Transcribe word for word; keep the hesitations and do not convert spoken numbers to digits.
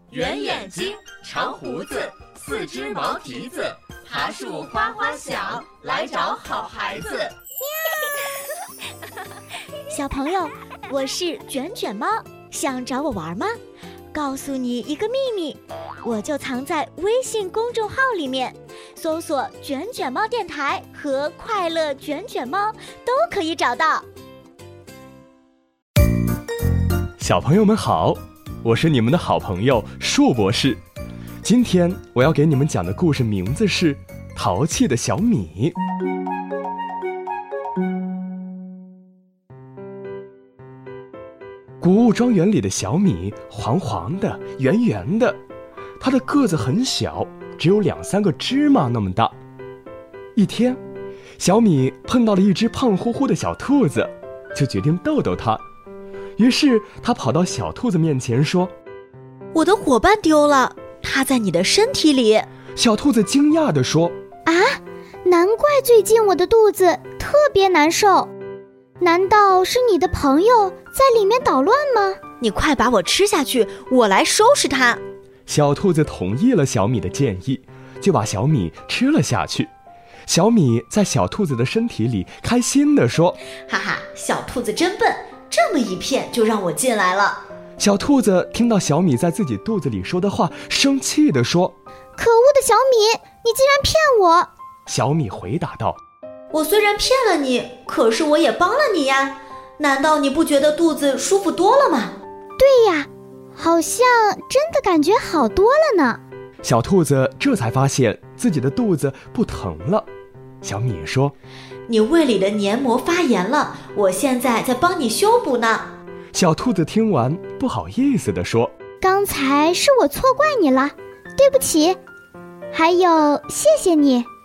圆眼睛，长胡子，四只毛蹄子，爬树哗哗响，来找好孩子。 小朋友，我是卷卷猫，想找我玩吗？告诉你一个秘密，我就藏在微信公众号里面，搜索卷卷猫电台和快乐卷卷猫都可以找到。 小朋友们好，我是你们的好朋友树博士。今天我要给你们讲的故事名字是《淘气的小米》。谷物庄园里的小米黄黄的圆圆的，它的个子很小，只有两三个芝麻那么大。一天，小米碰到了一只胖乎乎的小兔子，就决定逗逗它。于是他跑到小兔子面前说： 我的伙伴丢了，它在你的身体里。 小兔子惊讶地说： 啊，难怪最近我的肚子特别难受，难道是你的朋友在里面捣乱吗？ 你快把我吃下去，我来收拾它。 小兔子同意了小米的建议，就把小米吃了下去。小米在小兔子的身体里开心地说： 哈哈，小兔子真笨，这么一骗就让我进来了。 小兔子听到小米在自己肚子里说的话，生气地说： 可恶的小米，你竟然骗我！ 小米回答道： 我虽然骗了你，可是我也帮了你呀，难道你不觉得肚子舒服多了吗？ 对呀，好像真的感觉好多了呢。 小兔子这才发现自己的肚子不疼了。小米说： 你胃里的黏膜发炎了，我现在在帮你修补呢。 小兔子听完不好意思地说： 刚才是我错怪你了，对不起，还有谢谢你。